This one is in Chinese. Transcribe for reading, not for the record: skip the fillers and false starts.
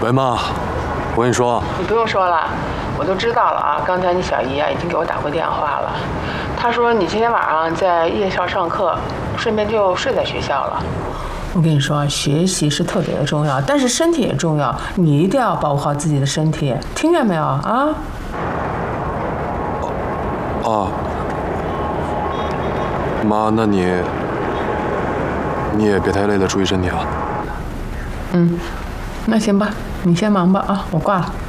喂，妈，我跟你说， 你不用说了，我都知道了啊。刚才你小姨啊已经给我打过电话了，她说你今天晚上在夜校上课，顺便就睡在学校了。我跟你说，学习是特别的重要，但是身体也重要，你一定要保护好自己的身体，听见没有啊？ 啊，妈，那你也别太累了，注意身体啊。 嗯，那行吧，你先忙吧啊，我挂了。